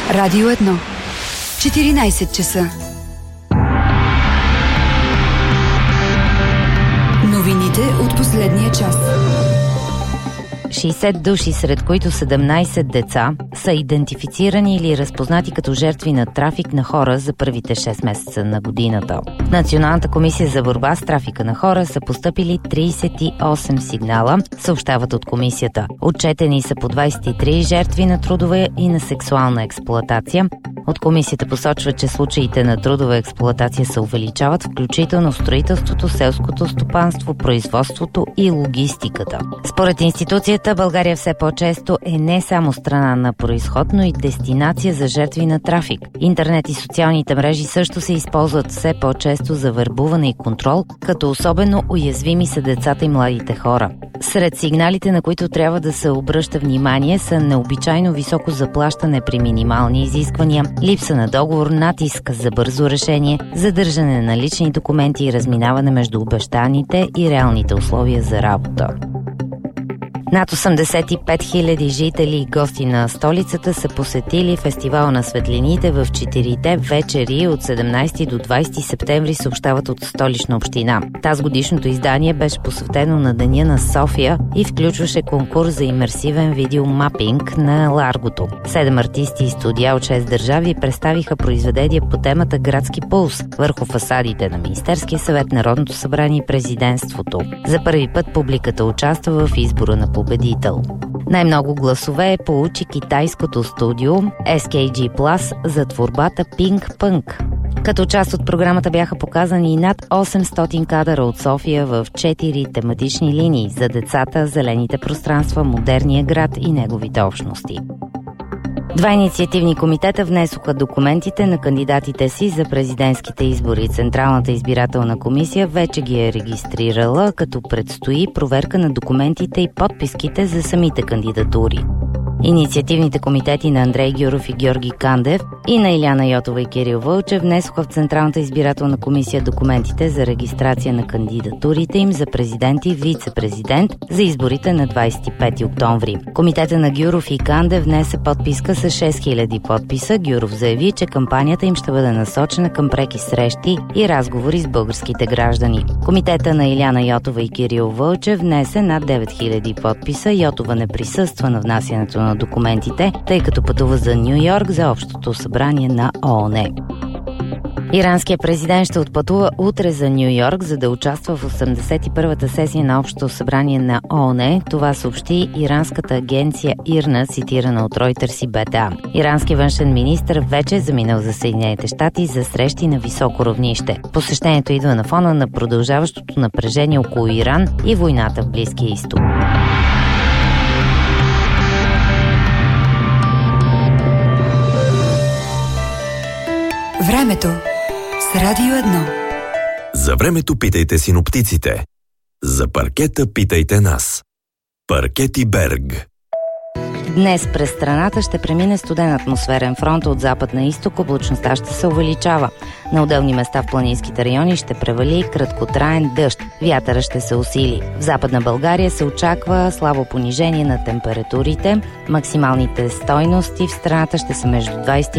Радио 1. 14 часа. Новините от последния час. 60 души, сред които 17 деца, са идентифицирани или разпознати като жертви на трафик на хора за първите 6 месеца на годината. В Националната комисия за борба с трафика на хора са постъпили 38 сигнала, съобщават от комисията. Отчетени са по 23 жертви на трудова и на сексуална експлоатация. От комисията посочва, че случаите на трудова експлоатация се увеличават, включително в строителството, селското стопанство, производството и логистиката. Според институцията, България все по-често е не само страна на произход, но и дестинация за жертви на трафик. Интернет и социалните мрежи също се използват все по-често за вербуване и контрол, като особено уязвими са децата и младите хора. Сред сигналите, на които трябва да се обръща внимание, са необичайно високо заплащане при минимални изисквания, липса на договор, натиск за бързо решение, задържане на лични документи и разминаване между обещаните и реалните условия за работа. Над 85 000 жители и гости на столицата са посетили фестивал на светлините в 4-те вечери от 17 до 20 септември, съобщават от Столична община. Тазгодишното издание беше посветено на Деня на София и включваше конкурс за имерсивен видеомапинг на Ларгото. 7 артисти и студия от 6 държави представиха произведения по темата Градски пулс върху фасадите на Министерския съвет, Народното събрание и президентството. За първи път публиката участва в избора на победител. Най-много гласове получи китайското студио SKG Plus за творбата Pink Punk. Като част от програмата бяха показани и над 800 кадъра от София в 4 тематични линии за децата, зелените пространства, модерния град и неговите общности. 2 инициативни комитета внесоха документите на кандидатите си за президентските избори. Централната избирателна комисия вече ги е регистрирала, като предстои проверка на документите и подписките за самите кандидатури. Инициативните комитети на Андрей Гюров и Георги Кандев и на Иляна Йотова и Кирил Вълчев внесоха в Централната избирателна комисия документите за регистрация на кандидатурите им за президент и вице-президент за изборите на 25 октомври. Комитета на Гюров и Кандев внесе подписка с 6000 подписа. Гюров заяви, че кампанията им ще бъде насочена към преки срещи и разговори с българските граждани. Комитета на Иляна Йотова и Кирил Вълчев внесе над 9000 подписа. Йотова не присъства на внасянето на документите, тъй като пътува за Ню Йорк за общото събрание на ООН. Иранският президент ще отпътува утре за Ню Йорк, за да участва в 81-та сесия на общото събрание на ООН. Това съобщи иранската агенция ИРНА, цитирана от Reuters и БТА. Иранският външен министър вече е заминал за Съединените щати за срещи на високо равнище. Посещението идва на фона на продължаващото напрежение около Иран и войната в Близкия изток. Времето с Радио 1. За времето питайте синоптиците. За паркета питайте нас. Паркети Берг. Днес през страната ще премине студен атмосферен фронт от запад на изток, облачността ще се увеличава. На отделни места в планинските райони ще превали краткотраен дъжд. Вятъра ще се усили. В Западна България се очаква слабо понижение на температурите. Максималните стойности в страната ще са между 20